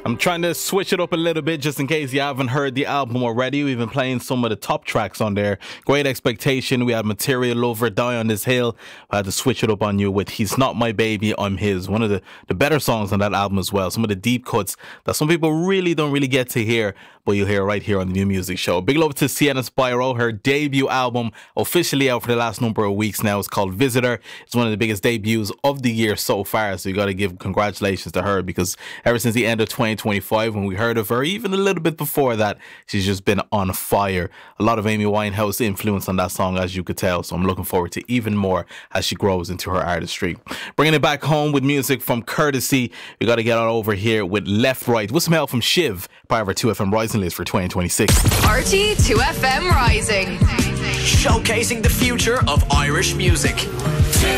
I'm trying to switch it up a little bit just in case you haven't heard the album already. We've been playing some of the top tracks on there. Great Expectation. We had Material Lover, Die on This Hill. I had to switch it up on you with He's Not My Baby, I'm His. One of the better songs on that album as well. Some of the deep cuts that some people really don't get to hear, but you'll hear right here on the New Music Show. Big love to Sienna Spyro. Her debut album officially out for the last number of weeks now. It's called Visitor. It's one of the biggest debuts of the year so far, so you got to give congratulations to her, because ever since the end of 2025 when we heard of her, even a little bit before that, she's just been on fire. A lot of Amy Winehouse influence on that song, as you could tell, so I'm looking forward to even more as she grows into her artistry. Bringing it back home with music from Courtesy, we got to get on over here with Left Right with some help from Shiv, part of our 2FM Rising list for 2026. RT 2FM Rising, showcasing the future of Irish music.